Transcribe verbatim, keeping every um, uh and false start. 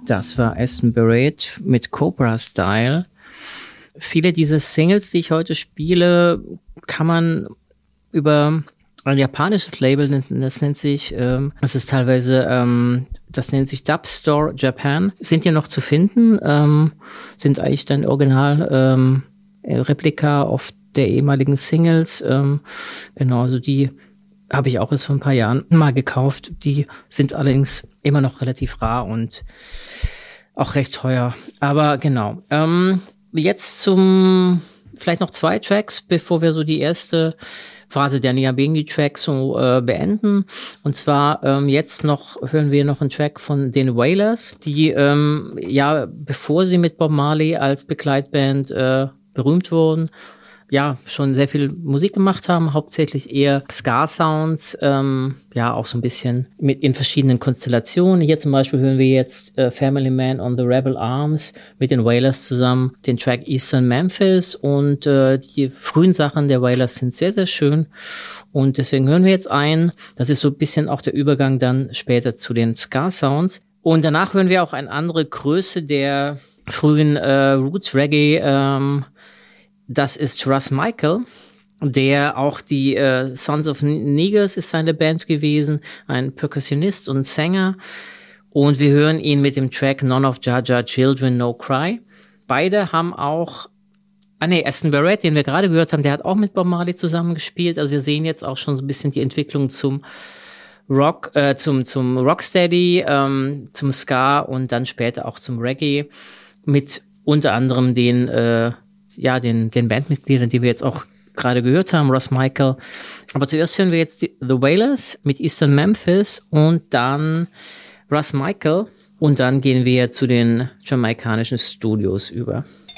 Das war Aston Barrett mit Cobra Style. Viele dieser Singles, die ich heute spiele, kann man über ein japanisches Label, das nennt sich, ähm, das ist teilweise, ähm, das nennt sich Dub Store Japan, sind ja noch zu finden, ähm, sind eigentlich dann Original ähm, Replika auf der ehemaligen Singles, ähm, genau, also die habe ich auch erst vor ein paar Jahren mal gekauft. Die sind allerdings immer noch relativ rar und auch recht teuer. Aber genau. Ähm, jetzt zum, vielleicht noch zwei Tracks, bevor wir so die erste Phase der Nyabinghi-Tracks so äh, beenden. Und zwar ähm, jetzt noch hören wir noch einen Track von den Wailers, die ähm, ja, bevor sie mit Bob Marley als Begleitband äh, berühmt wurden, ja, schon sehr viel Musik gemacht haben, hauptsächlich eher Ska-Sounds, ähm, ja, auch so ein bisschen mit in verschiedenen Konstellationen. Hier zum Beispiel hören wir jetzt äh, Family Man on the Rebel Arms mit den Wailers zusammen, den Track Eastern Memphis, und äh, die frühen Sachen der Wailers sind sehr, sehr schön, und deswegen hören wir jetzt ein. Das ist so ein bisschen auch der Übergang dann später zu den Ska-Sounds, und danach hören wir auch eine andere Größe der frühen äh, Roots-Reggae, ähm, das ist Russ Michael, der auch die äh, Sons of Negus ist seine Band gewesen, ein Perkussionist und Sänger. Und wir hören ihn mit dem Track None of Jah Jah Children No Cry. Beide haben auch, ah nee, Aston Barrett, den wir gerade gehört haben, der hat auch mit Bob Marley zusammengespielt. Also wir sehen jetzt auch schon so ein bisschen die Entwicklung zum Rock, äh, zum zum Rocksteady, ähm, zum Ska und dann später auch zum Reggae mit unter anderem den äh, ja, den, den Bandmitgliedern, die wir jetzt auch gerade gehört haben, Russ Michael. Aber zuerst hören wir jetzt die, The Wailers mit Eastern Memphis und dann Russ Michael, und dann gehen wir zu den jamaikanischen Studios über.